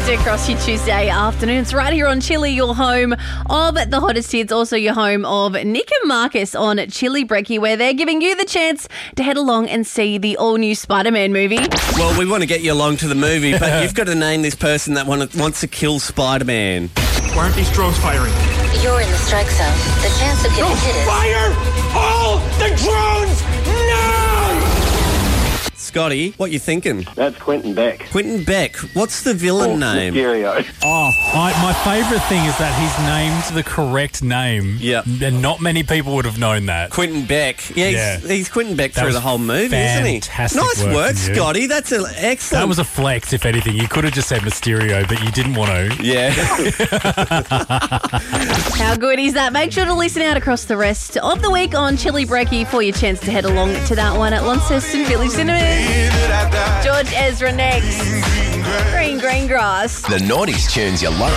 across your Tuesday afternoons right here on Chili, your home of the hottest hits, also your home of Nick and Marcus on Chili Brekkie, where they're giving you the chance to head along and see the all-new Spider-Man movie. Well, we want to get you along to the movie, but you've got to name this person that wants to kill Spider-Man. Why aren't these drones firing? You're in the strike zone. The chance of getting hit is... Fire all the drones now! Scotty, what you thinking? That's Quentin Beck. Quentin Beck. What's the villain name? Mysterio. My favourite thing is that he's named the correct name. Yeah. And not many people would have known that. Quentin Beck. Yeah, he's Quentin Beck That through was the whole movie, isn't he? fantastic Nice work work, from you. Scotty. That's excellent. That was a flex, if anything. You could have just said Mysterio, but you didn't want to. Yeah. How good is that? Make sure to listen out across the rest of the week on Chili Brekkie for your chance to head along to that one at Launceston Village Cinemas. George Ezra next. Green Grass. The 90s tunes you love.